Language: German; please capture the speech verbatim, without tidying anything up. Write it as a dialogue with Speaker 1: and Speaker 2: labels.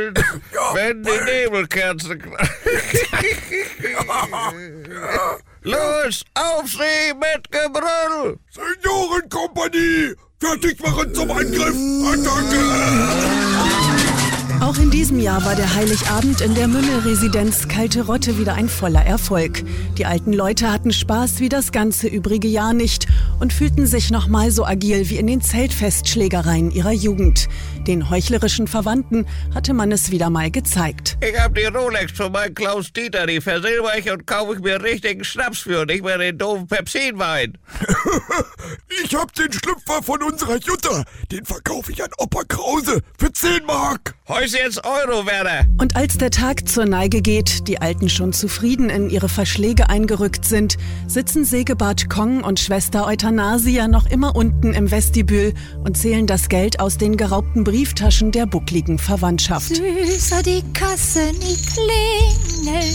Speaker 1: Wald,
Speaker 2: Ja,
Speaker 1: wenn die
Speaker 2: Wald.
Speaker 1: Nebelkerzen knallen. Los, auf sie mit Gebrüll!
Speaker 2: Seniorenkompanie! Fertig machen zum Angriff! Attacke!
Speaker 3: Auch in diesem Jahr war der Heiligabend in der Mümmelresidenz Kalte Rotte wieder ein voller Erfolg. Die alten Leute hatten Spaß wie das ganze übrige Jahr nicht und fühlten sich noch mal so agil wie in den Zeltfestschlägereien ihrer Jugend. Den heuchlerischen Verwandten hatte man es wieder mal gezeigt.
Speaker 1: Ich hab die Rolex von meinem Klaus Dieter, die versilber ich und kaufe ich mir richtigen Schnaps für und nicht mehr den doofen Pepsinwein.
Speaker 2: Ich hab den Schlüpfer von unserer Jutta. Den verkaufe ich an Opa Krause für zehn Mark.
Speaker 1: Heus jetzt Euro, Werner.
Speaker 3: Und als der Tag zur Neige geht, die Alten schon zufrieden in ihre Verschläge eingerückt sind, sitzen Segebart Kong und Schwester Euthanasia noch immer unten im Vestibül und zählen das Geld aus den geraubten Brieftaschen der buckligen Verwandtschaft.
Speaker 4: Süßer die Kasse nie klingelt,